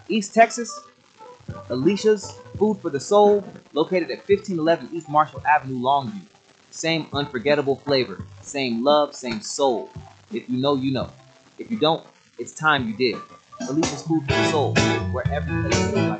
East Texas, Alicia's Food for the Soul, located at 1511 East Marshall Avenue, Longview. Same unforgettable flavor, same love, same soul. If you know, you know. If you don't, it's time you did. Alicia's Food for the Soul, where every place tastes like